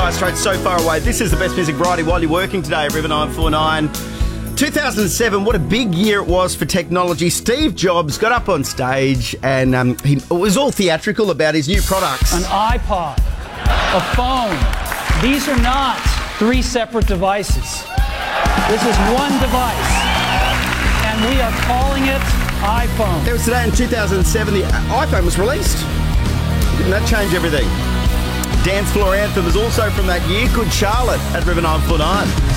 Dire Straits, So Far Away. This is the best music variety while you're working today at River 949. 2007, what a big year it was for technology. Steve Jobs got up on stage and he was all theatrical about his new products. An iPod, a phone. These are not three separate devices. This is one device, and we are calling it iPhone. It was today in 2007, the iPhone was released. Didn't that change everything? Dance Floor Anthem was also from that year. Good Charlotte at River 949.